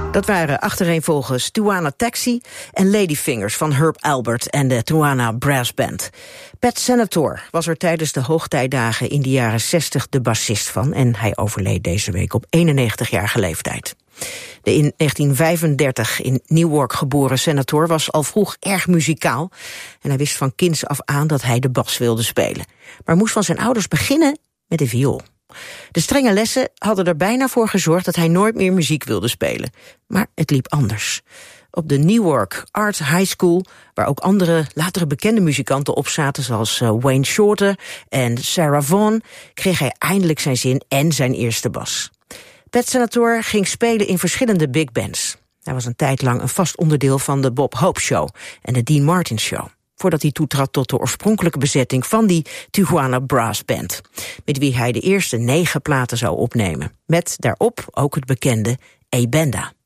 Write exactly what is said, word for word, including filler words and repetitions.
Dat waren achtereenvolgens Tijuana Taxi en Ladyfingers van Herb Alpert en de Tijuana Brass Band. Pat Senator was er tijdens de hoogtijdagen in de jaren zestig de bassist van en hij overleed deze week op eenennegentigjarige leeftijd. De in negentien vijfendertig in Newark geboren Senator was al vroeg erg muzikaal en hij wist van kinds af aan dat hij de bas wilde spelen. Maar moest van zijn ouders beginnen met de viool. De strenge lessen hadden er bijna voor gezorgd dat hij nooit meer muziek wilde spelen. Maar het liep anders. Op de Newark Art High School, waar ook andere latere bekende muzikanten op zaten, zoals Wayne Shorter en Sarah Vaughan, kreeg hij eindelijk zijn zin en zijn eerste bas. Pat Senator ging spelen in verschillende big bands. Hij was een tijd lang een vast onderdeel van de Bob Hope Show en de Dean Martin Show, voordat hij toetrad tot de oorspronkelijke bezetting van die Tijuana Brass Band, met wie hij de eerste negen platen zou opnemen, met daarop ook het bekende A Banda.